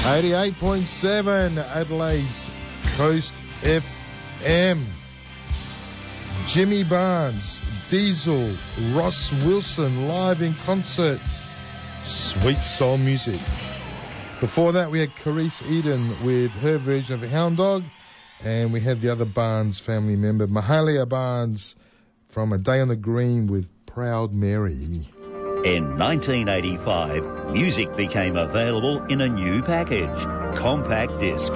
88.7 Adelaide's Coast FM. Jimmy Barnes, Diesel, Ross Wilson live in concert. Sweet soul music. Before that we had Carice Eden with her version of Hound Dog, and we had the other Barnes family member, Mahalia Barnes, from A Day on the Green with Proud Mary. In 1985, music became available in a new package, compact disc.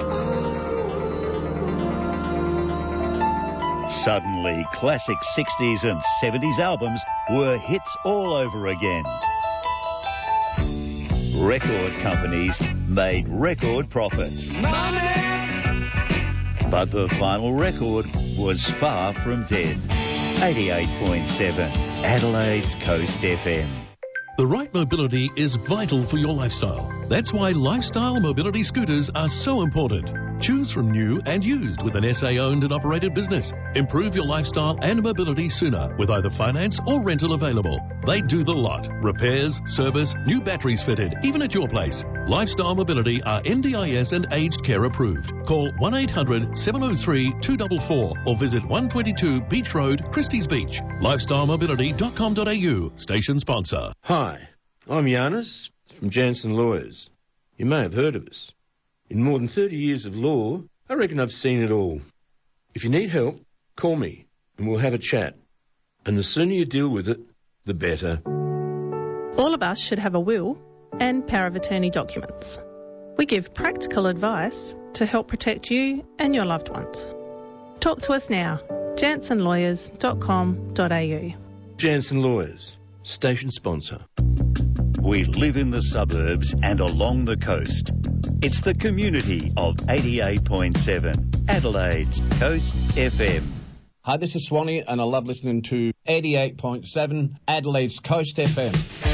Suddenly, classic 60s and 70s albums were hits all over again. Record companies made record profits. But the vinyl record was far from dead. 88.7 Adelaide's Coast FM. The right mobility is vital for your lifestyle. That's why lifestyle mobility scooters are so important. Choose from new and used with an SA-owned and operated business. Improve your lifestyle and mobility sooner with either finance or rental available. They do the lot. Repairs, service, new batteries fitted, even at your place. Lifestyle Mobility are NDIS and aged care approved. Call 1-800-703-244 or visit 122 Beach Road, Christie's Beach. LifestyleMobility.com.au. Station sponsor. Hi, I'm Giannis from Jansen Lawyers. You may have heard of us. In more than 30 years of law, I reckon I've seen it all. If you need help, call me and we'll have a chat. And the sooner you deal with it, the better. All of us should have a will and power of attorney documents. We give practical advice to help protect you and your loved ones. Talk to us now. jansenlawyers.com.au. Jansen Lawyers, station sponsor. We live in the suburbs and along the coast. It's the community of 88.7 Adelaide's Coast FM. Hi, this is Swanee and I love listening to 88.7 Adelaide's Coast FM.